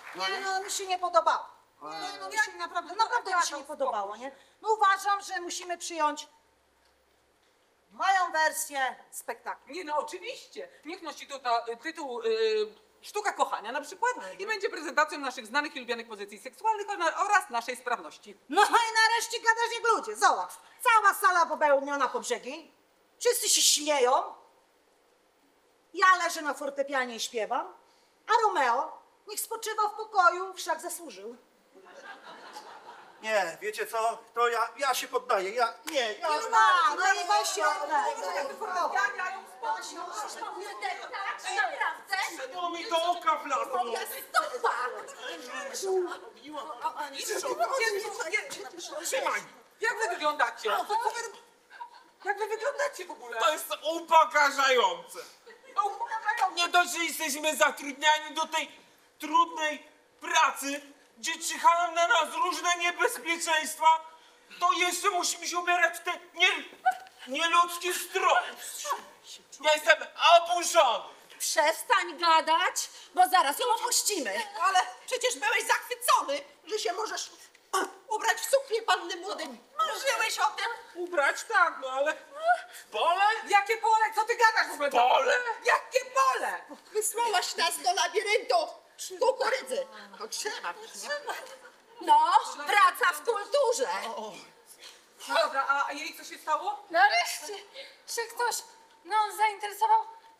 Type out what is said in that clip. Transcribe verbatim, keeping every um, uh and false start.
Nie, no mi się nie podobało. Nie, no mi się naprawdę, naprawdę mi się nie podobało, nie? No uważam, że musimy przyjąć moją wersję spektaklu. Nie no, oczywiście. Niech nosi to ta, tytuł y, Sztuka kochania na przykład i będzie prezentacją naszych znanych i lubianych pozycji seksualnych ona- oraz naszej sprawności. No i nareszcie gadasz jak ludzie, zobacz. Cała sala popełniona po brzegi, wszyscy się śmieją, ja leżę na fortepianie i śpiewam, a Romeo niech spoczywa w pokoju, wszak zasłużył. Nie, wiecie co? To ja, ja się poddaję. Ja, nie, ja... A, no i weźcie, Ja, ja ją Tak, naprawdę? No mi do oka wlazło. Moja stopa! Trzymaj. Jak wy wyglądacie? Co, co wy, jak wy wyglądacie w ogóle? To jest upokarzające. No, upokarzają mnie. Nie dość, że jesteśmy zatrudniani do tej trudnej pracy, gdzie czyhają na nas różne niebezpieczeństwa, to jeszcze musimy się ubierać w te nie, nieludzkie stroje. Ja jestem oburzony. Przestań gadać, bo zaraz ją opuścimy. Ale przecież byłeś zachwycony, że się możesz ubrać w suknię panny młodej. Marzyłeś o tym? Ubrać tak, no ale pole? Jakie pole? Co ty gadasz w ogóle? Pole? Jakie pole? Wysłałaś nas do labiryntu kukurydzy. To trzeba. No, praca w kulturze. No dobra, a, a jej co się stało? Nareszcie się ktoś no, zainteresował